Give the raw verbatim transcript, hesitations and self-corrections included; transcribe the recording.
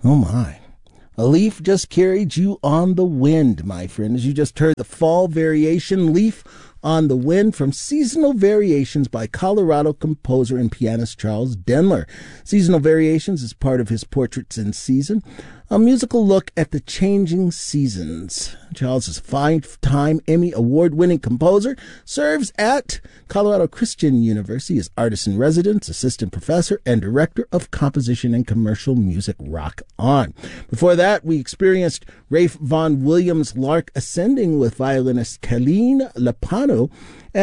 Oh my. A leaf just carried you on the wind, my friend, as you just heard the fall variation, Leaf on the Wind, from Seasonal Variations by Colorado composer and pianist Charles Denler. Seasonal Variations is part of his Portraits in Season, a musical look at the changing seasons. Charles is a five-time Emmy Award-winning composer, serves at Colorado Christian University as artist-in-residence, assistant professor, and director of composition and commercial music. Rock on. Before that, we experienced Ralph Vaughan Williams' Lark Ascending with violinist Colleen Lapano,